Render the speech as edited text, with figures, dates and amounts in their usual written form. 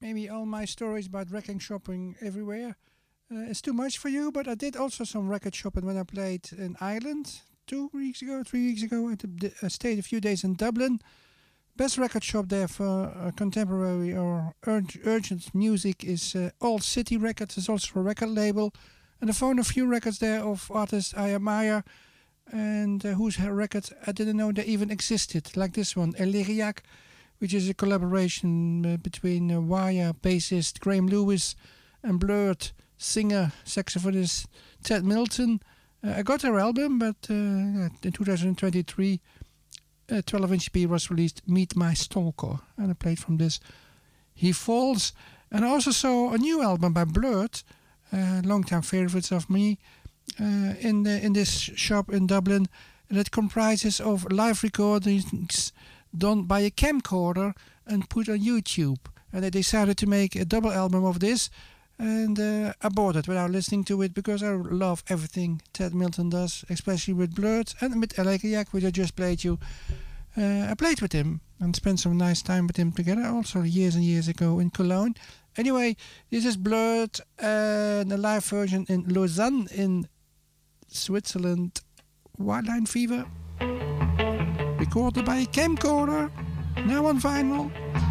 maybe all my stories about record shopping everywhere is too much for you, but I did also some record shopping when I played in Ireland 2 weeks ago, 3 weeks ago. I stayed a few days in Dublin. Best record shop there for contemporary or urgent music is Old City Records. It's also a record label. And I found a few records there of artists I admire and whose records I didn't know they even existed. Like this one, Eleriac, which is a collaboration between Wire bassist Graham Lewis and Blurred singer saxophonist Ted Milton. I got their album, but in 2023, 12-inch B was released, Meet My Stalker, and I played from this He Falls. And I also saw a new album by Blurred, long-time favorites of me, in this shop in Dublin, and it comprises of live recordings done by a camcorder and put on YouTube. And they decided to make a double album of this, and I bought it without listening to it because I love everything Ted Milton does, especially with Blurred and with Eleriac, which I just played you. I played with him and spent some nice time with him together, also years and years ago in Cologne. Anyway, this is Blurred, the live version in Lausanne in Switzerland. Wildline Fever, recorded by a camcorder, now on vinyl.